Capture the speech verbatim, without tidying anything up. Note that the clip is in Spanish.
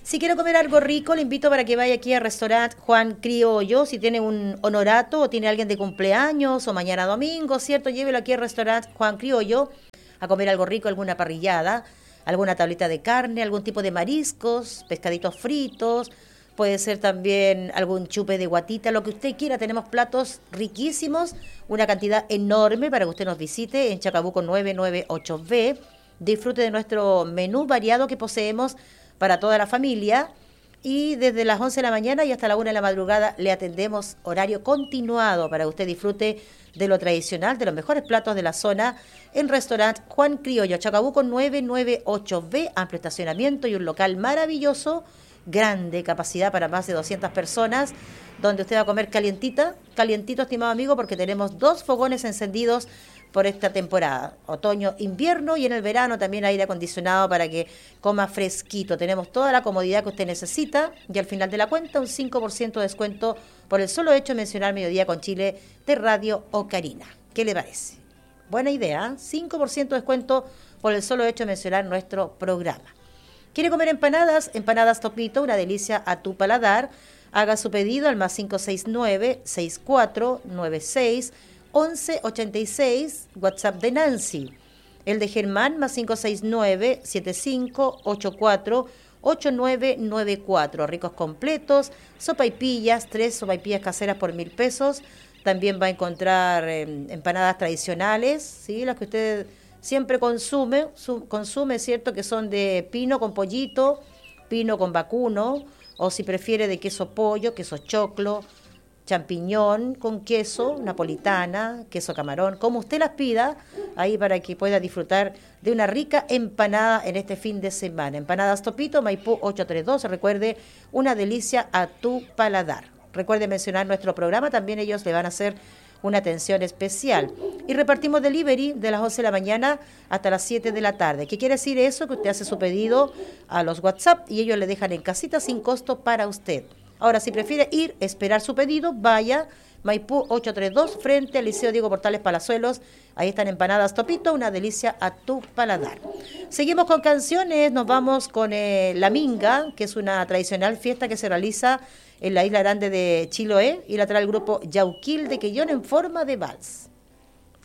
Si quiere comer algo rico, le invito para que vaya aquí al restaurante Juan Criollo. Si tiene un honorato o tiene alguien de cumpleaños o mañana domingo, ¿cierto? Llévelo aquí al restaurante Juan Criollo a comer algo rico, alguna parrillada, alguna tablita de carne, algún tipo de mariscos, pescaditos fritos. Puede ser también algún chupe de guatita, lo que usted quiera. Tenemos platos riquísimos, una cantidad enorme para que usted nos visite en Chacabuco nueve nueve ocho B. Disfrute de nuestro menú variado que poseemos para toda la familia. Y desde las once de la mañana y hasta la una de la madrugada le atendemos horario continuado para que usted disfrute de lo tradicional, de los mejores platos de la zona en restaurante Juan Criollo, Chacabuco nueve nueve ocho B. Amplio estacionamiento y un local maravilloso, grande, capacidad para más de doscientas personas, donde usted va a comer calientita, calientito, estimado amigo, porque tenemos dos fogones encendidos por esta temporada, otoño, invierno, y en el verano también aire acondicionado para que coma fresquito. Tenemos toda la comodidad que usted necesita y al final de la cuenta un cinco por ciento de descuento por el solo hecho de mencionar Mediodía con Chile de Radio Ocarina. ¿Qué le parece? Buena idea, ¿eh? cinco por ciento de descuento por el solo hecho de mencionar nuestro programa. ¿Quiere comer empanadas? Empanadas Topito, una delicia a tu paladar. Haga su pedido al más cinco seis nueve, seis cuatro nueve seis, once ochenta y seis, WhatsApp de Nancy. El de Germán, más cinco seis nueve, siete cinco ocho cuatro, ocho nueve nueve cuatro. Ricos completos, sopaipillas, tres sopaipillas caseras por mil pesos. También va a encontrar eh, empanadas tradicionales, ¿sí? Las que usted siempre consume, su, consume, ¿cierto? Que son de pino con pollito, pino con vacuno, o si prefiere de queso pollo, queso choclo, champiñón con queso, napolitana, queso camarón, como usted las pida, ahí para que pueda disfrutar de una rica empanada en este fin de semana. Empanadas Topito, Maipú ochocientos treinta y dos, recuerde, una delicia a tu paladar. Recuerde mencionar nuestro programa, también ellos le van a hacer una atención especial. Y repartimos delivery de las once de la mañana hasta las siete de la tarde. ¿Qué quiere decir eso? Que usted hace su pedido a los WhatsApp y ellos le dejan en casita sin costo para usted. Ahora, si prefiere ir, esperar su pedido, vaya Maipú ochocientos treinta y dos, frente al Liceo Diego Portales Palazuelos. Ahí están empanadas Topito, una delicia a tu paladar. Seguimos con canciones, nos vamos con eh, La Minga, que es una tradicional fiesta que se realiza en la isla grande de Chiloé, y la trae el grupo Yauquil de Quellón en forma de vals.